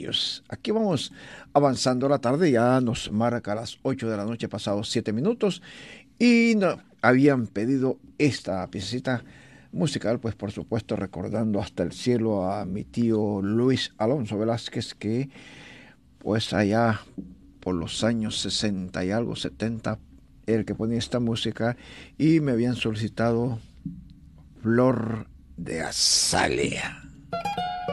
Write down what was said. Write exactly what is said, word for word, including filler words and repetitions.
ellos. Aquí vamos avanzando la tarde, ya nos marca las ocho de la noche, pasados siete minutos, y no, habían pedido esta piecita musical, pues por supuesto recordando hasta el cielo a mi tío Luis Alonso Velázquez, que pues allá por los años sesenta y algo, setenta, el que ponía esta música, y me habían solicitado Flor de Azalea.